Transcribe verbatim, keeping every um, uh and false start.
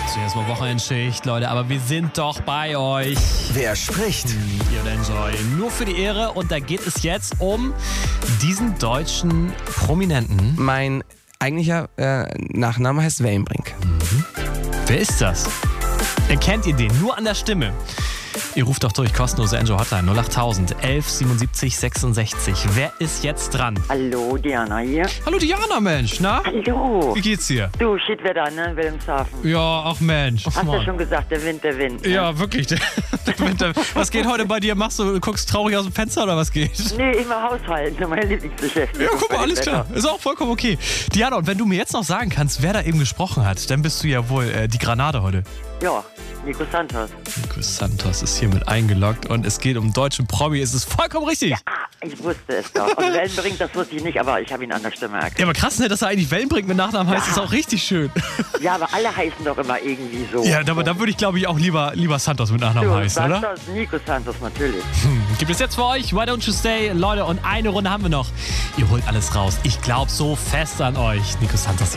Zuerst mal Wochenendschicht, Leute, aber wir sind doch bei euch. Wer spricht? Ihr und Enjoy. Nur für die Ehre und da geht es jetzt um diesen deutschen Prominenten. Mein eigentlicher äh, Nachname heißt Wellenbrink. Mhm. Wer ist das? Erkennt ihr den nur an der Stimme? Ihr ruft doch durch, kostenlose Enjoy Hotline null achttausend elf siebenundsiebzig sechsundsechzig. Wer ist jetzt dran? Hallo, Diana hier. Hallo Diana, Mensch, na? Hallo. Wie geht's dir? Du, Schiedwetter, ne, Wilhelmshaven. Ja, ach Mensch. Hast du ja schon gesagt, der Wind, der Wind. Ne? Ja, wirklich. Der, der Winter. Was geht heute bei dir? Machst du, guckst traurig aus dem Fenster oder was geht? Nee, immer Haushalten, meine Lieblingsbeschäftigung. Ja, guck mal, alles klar. Ist auch vollkommen okay. Diana, und wenn du mir jetzt noch sagen kannst, wer da eben gesprochen hat, dann bist du ja wohl äh, die Granate heute. Ja, Nico Santos. Nico Santos ist hiermit eingeloggt und es geht um deutschen Promi. Es ist vollkommen richtig. Ja, ich wusste es doch. Und Wellenbrink, das wusste ich nicht, aber ich habe ihn an der Stimme erkannt. Ja, aber krass, ne, dass er eigentlich Wellenbrink mit Nachnamen heißt, Ja. ist auch richtig schön. Ja, aber alle heißen doch immer irgendwie so. Ja, aber da würde ich, glaube ich, auch lieber, lieber Santos mit Nachnamen du, heißen, oder? Santos, Nico Santos, natürlich. Hm, gibt es jetzt für euch Why Don't You Stay, Leute, und eine Runde haben wir noch. Ihr holt alles raus. Ich glaube so fest an euch. Nico Santos hier.